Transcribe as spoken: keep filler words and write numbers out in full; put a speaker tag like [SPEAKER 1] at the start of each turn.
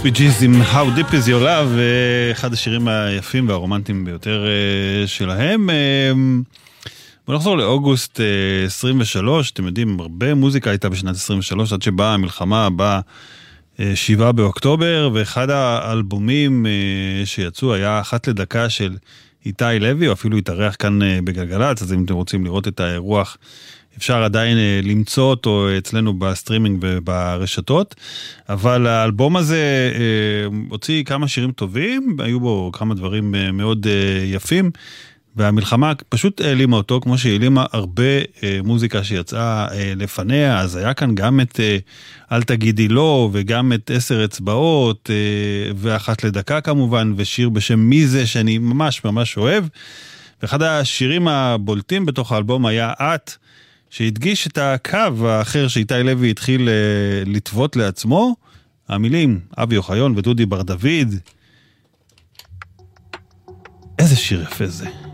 [SPEAKER 1] בי ג'יז עם How Deep Is Your Love, אחד השירים היפים והרומנטיים ביותר שלהם. בוא נחזור לאוגוסט עשרים ושלוש, אתם יודעים, הרבה מוזיקה הייתה בשנת עשרים ושלוש, עד שבאה המלחמה, באה שבעה באוקטובר, ואחד האלבומים שיצאו היה אחת לדקה של איתי לוי, או אפילו התארח כאן בגלגלצ, אז אם אתם רוצים לראות את האירוח, אפשר עדיין למצוא אותו אצלנו בסטרימינג וברשתות, אבל האלבום הזה הוציא כמה שירים טובים, היו בו כמה דברים מאוד יפים, והמלחמה פשוט העלימה אותו, כמו שהעלימה הרבה מוזיקה שיצאה לפניה, אז היה כאן גם את אל תגידי לא, וגם את עשר אצבעות, ואחת לדקה כמובן, ושיר בשם מי זה, שאני ממש ממש אוהב, ואחד השירים הבולטים בתוך האלבום היה את, שהדגיש את הקו האחר שאיתי לוי התחיל לטוות לעצמו, המילים אבי אוחיון ודודי בר דוד. איזה שיר יפה זה.